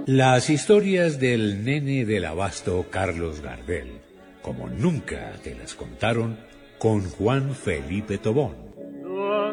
Las historias del nene del abasto Carlos Gardel, como nunca te las contaron, con Juan Felipe Tobón.